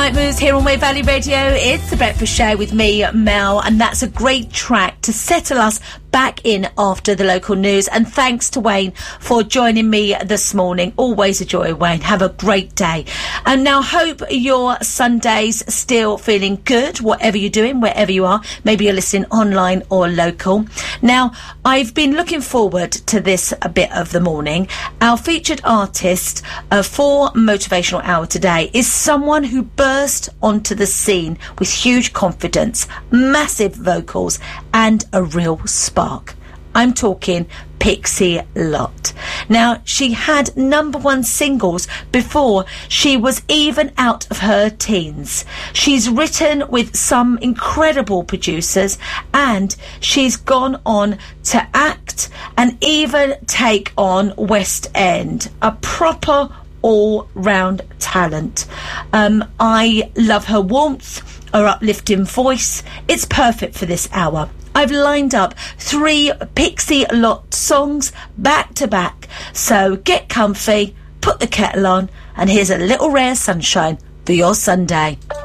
Night Moves here on Wave Valley Radio. It's the Breakfast Show with me, Mel, and that's a great track to settle us back in after the local news. And thanks to Wayne for joining me this morning. Always a joy, Wayne. Have a great day. And now hope your Sunday's still feeling good, whatever you're doing, wherever you are. Maybe you're listening online or local. Now, I've been looking forward to this a bit of the morning. Our featured artist for Motivational Hour today is someone who burst onto the scene with huge confidence, massive vocals, and a real spark. I'm talking Pixie Lott. Now, she had #1 singles before she was even out of her teens. She's written with some incredible producers, and she's gone on to act and even take on West End. A proper all-round talent. I love her warmth, her uplifting voice. It's perfect for this hour. I've lined up 3 Pixie Lott songs back to back. So get comfy, put the kettle on, and here's a little Rare Sunshine for your Sunday.